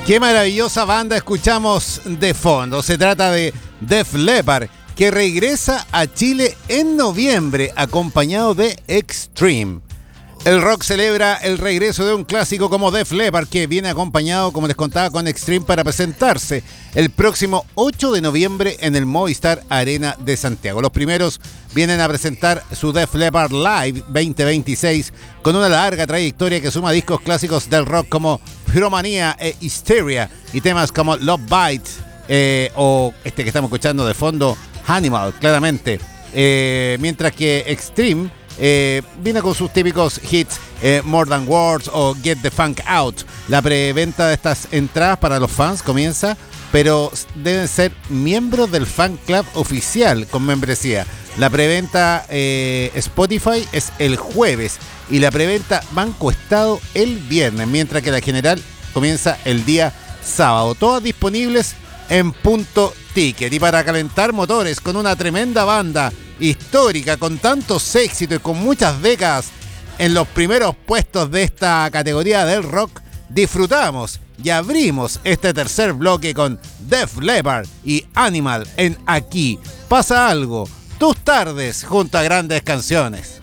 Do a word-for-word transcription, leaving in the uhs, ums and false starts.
Qué maravillosa banda escuchamos de fondo. Se trata de Def Leppard, que regresa a Chile en noviembre acompañado de Extreme. El rock celebra el regreso de un clásico como Def Leppard, que viene acompañado, como les contaba, con Extreme para presentarse el próximo ocho de noviembre en el Movistar Arena de Santiago. Los primeros vienen a presentar su Def Leppard Live veinte veintiséis con una larga trayectoria que suma discos clásicos del rock como Pyromanía e Hysteria y temas como Love Bite eh, o este que estamos escuchando de fondo, Animal, claramente. Eh, mientras que Extreme Eh, viene con sus típicos hits eh, More Than Words o Get the Funk Out. La preventa de estas entradas para los fans comienza, pero deben ser miembros del fan club oficial con membresía. La preventa eh, Spotify es el jueves y la preventa Banco Estado el viernes, mientras que la general comienza el día sábado. Todas disponibles en Punto Ticket. Y para calentar motores con una tremenda banda histórica, con tantos éxitos y con muchas décadas en los primeros puestos de esta categoría del rock, disfrutamos y abrimos este tercer bloque con Def Leppard y Animal en Aquí Pasa Algo, tus tardes junto a grandes canciones.